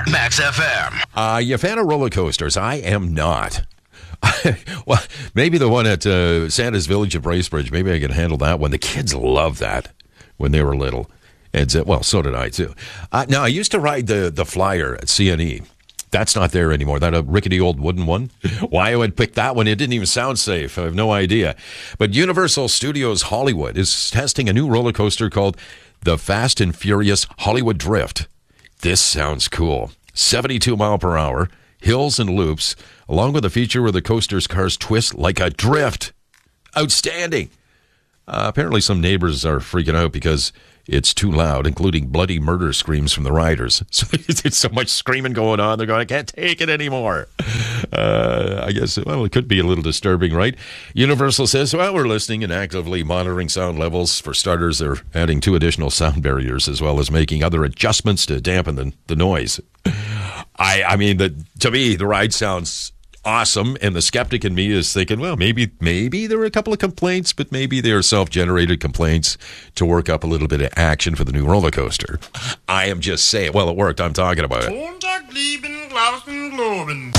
Max FM. You a fan of roller coasters? I am not. Well, maybe the one at Santa's Village at Bracebridge. Maybe I can handle that one. The kids loved that when they were little. And well, so did I too. Now, I used to ride the Flyer at CNE. That's not there anymore. That a rickety old wooden one. Why I would pick that one? It didn't even sound safe. I have no idea. But Universal Studios Hollywood is testing a new roller coaster called the Fast and Furious Hollywood Drift. This sounds cool. 72 mile per hour, hills and loops, along with a feature where the coaster's cars twist like a drift. Outstanding. Apparently some neighbors are freaking out because it's too loud, including bloody murder screams from the riders. So there's so much screaming going on. They're going, I can't take it anymore. I guess, well, it could be a little disturbing, right? Universal says, well, we're listening and actively monitoring sound levels. For starters, they're adding 2 additional sound barriers as well as making other adjustments to dampen the noise. I mean, to me, the ride sounds awesome, and the skeptic in me is thinking, well, maybe there were a couple of complaints, but maybe they are self-generated complaints to work up a little bit of action for the new roller coaster. I am just saying, well, it worked. I'm talking about it.